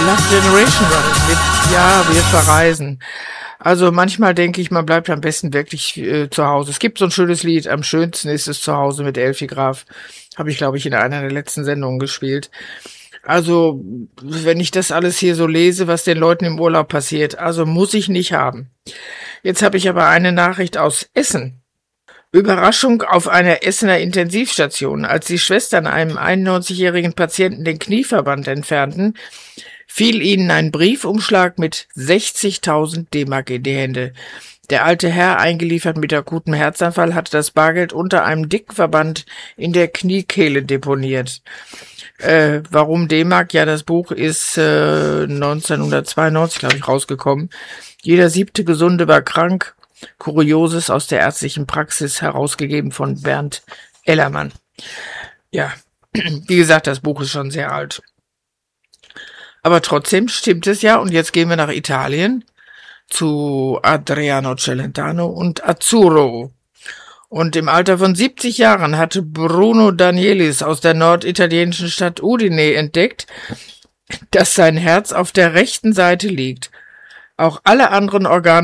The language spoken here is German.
Last Generation wir verreisen. Also manchmal denke ich, man bleibt am besten wirklich zu Hause. Es gibt so ein schönes Lied, am schönsten ist es zu Hause mit Elfi Graf. Habe ich, glaube ich, in einer der letzten Sendungen gespielt. Also, wenn ich das alles hier so lese, was den Leuten im Urlaub passiert, also muss ich nicht haben. Jetzt habe ich aber eine Nachricht aus Essen. Überraschung auf einer Essener Intensivstation. Als die Schwestern einem 91-jährigen Patienten den Knieverband entfernten, fiel ihnen ein Briefumschlag mit 60.000 D-Mark in die Hände. Der alte Herr, eingeliefert mit akutem Herzanfall, hatte das Bargeld unter einem dicken Verband in der Kniekehle deponiert. Warum D-Mark? Ja, das Buch ist 1992, glaube ich, rausgekommen. Jeder 7. Gesunde war krank. Kurioses aus der ärztlichen Praxis, herausgegeben von Bernd Ellermann. Ja, wie gesagt, das Buch ist schon sehr alt. Aber trotzdem stimmt es ja. Und jetzt gehen wir nach Italien zu Adriano Celentano und Azzurro. Und im Alter von 70 Jahren hatte Bruno Danielis aus der norditalienischen Stadt Udine entdeckt, dass sein Herz auf der rechten Seite liegt. Auch alle anderen Organe